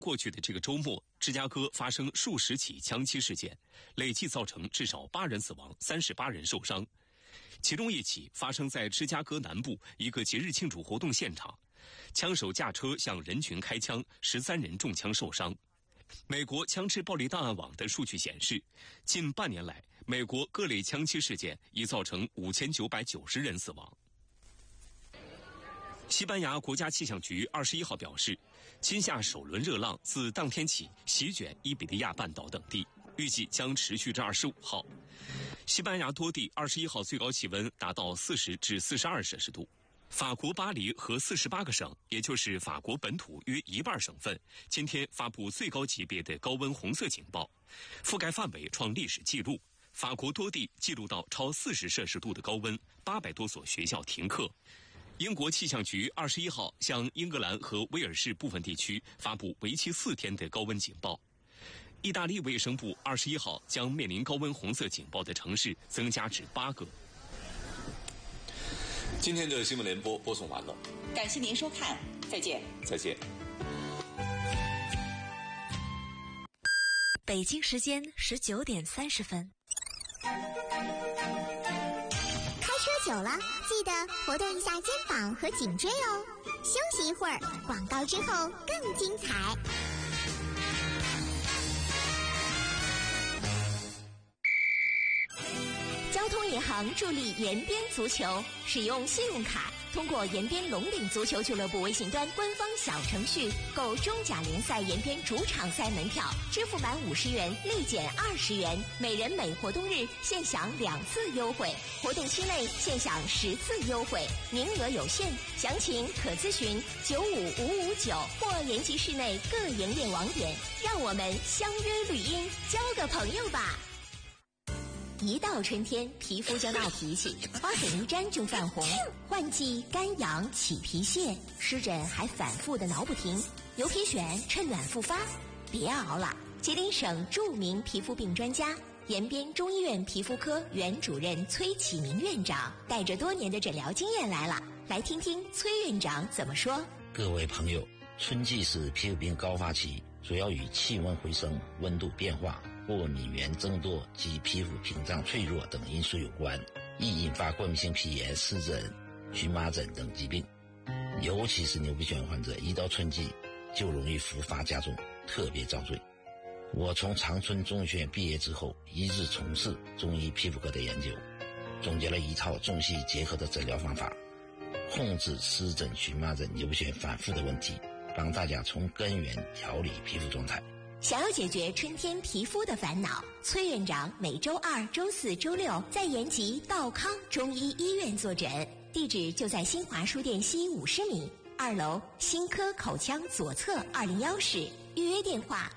过去的这个周末，芝加哥发生数十起枪击事件，累计造成至少8人死亡，38人受伤。其中一起发生在芝加哥南部一个节日庆祝活动现场，枪手驾车向人群开枪，13人中枪受伤。美国枪支暴力档案网的数据显示，近半年来，美国各类枪击事件已造成5990人死亡。西班牙国家气象局21号表示，今夏首轮热浪自当天起席卷伊比利亚半岛等地，预计将持续至25号。西班牙多地21号最高气温达到40至42摄氏度。法国巴黎和48个省，也就是法国本土约一半省份，今天发布最高级别的高温红色警报，覆盖范围创历史纪录。法国多地记录到超40摄氏度的高温，800多所学校停课。英国气象局21号向英格兰和威尔士部分地区发布为期4天的高温警报。意大利卫生部21号将面临高温红色警报的城市增加至8个。 今天的新闻联播播送完了， 感谢您收看，再见。 再见。 北京时间19点30分。 开车久了，记得活动一下肩膀和颈椎哦。休息一会儿，广告之后更精彩。 交通银行助力延边足球，使用信用卡通过延边龙岭足球俱乐部微信端官方小程序购中甲联赛延边主场赛门票，支付满50元立减20元，每人每活动日限享2次优惠，活动期内限享10次优惠，名额有限，详情可咨询95559或延吉市内各营业网点。让我们相约绿荫，交个朋友吧。一到春天，皮肤就闹脾气，花粉一沾就泛红，换季干痒起皮屑，湿疹还反复的挠不停。牛皮癣趁暖复发，别熬了！吉林省著名皮肤病专家、延边中医院皮肤科原主任崔启明院长带着多年的诊疗经验来了，来听听崔院长怎么说。 各位朋友，春季是皮肤病高发期，主要与气温回升、温度变化、过敏原增多及皮肤屏障脆弱等因素有关，易引发过敏性皮炎、湿疹、荨麻疹等疾病。尤其是牛皮癣患者，一到春季就容易复发加重，特别遭罪。我从长春中医学院毕业之后，一直从事中医皮肤科的研究，总结了一套中西医结合的诊疗方法，控制湿疹、荨麻疹、牛皮癣反复的问题，帮大家从根源调理皮肤状态。 想要解决春天皮肤的烦恼，崔院长每周2、周4、周6在延吉道康中医医院坐诊，地址就在新华书店西50米2楼新科口腔左侧201室，预约电话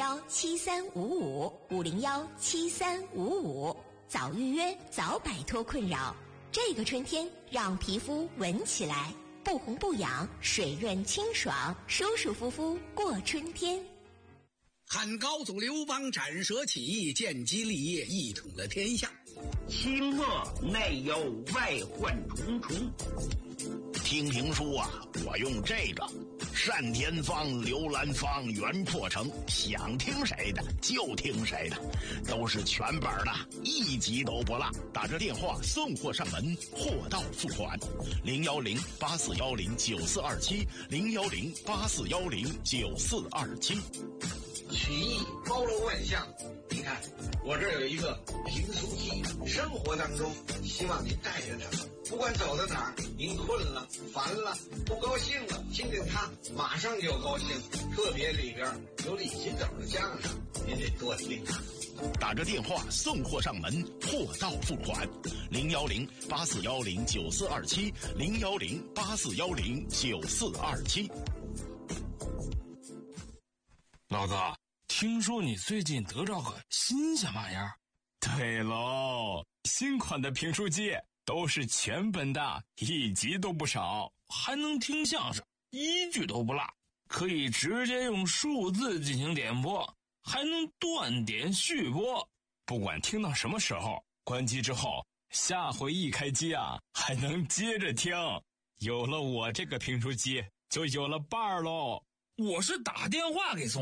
501-7355，501-7355，早预约早摆脱困扰。这个春天让皮肤闻起来不红不痒，水润清爽，舒舒服服过春天。 汉高祖刘邦斩蛇起义，建基立业，一统了天下。 清末内忧外患重重。 听评书啊，我用这个单田芳、刘兰芳、袁破城，想听谁的就听谁的，都是全本的，一集都不落。打着电话送货上门，货到付款。010-8410-9427，010-8410-9427。 曲艺包罗万象，你看我这有一个评书机，生活当中希望您带着它，不管走到哪儿，您困了、烦了、不高兴了，听听它马上就高兴。特别里边有李金斗的相声，您得多听它。 打着电话送货上门，货到付款。010-8410-9427，010-8410-9427。 老哥，听说你最近得着个新鲜玩意儿？ 对喽，新款的评书机都是全本的，一集都不少， 还能听相声，一句都不落，可以直接用数字进行点播，还能断点续播， 不管听到什么时候，关机之后，下回一开机啊，还能接着听。有了我这个评书机，就有了伴儿喽。 我是打电话给宋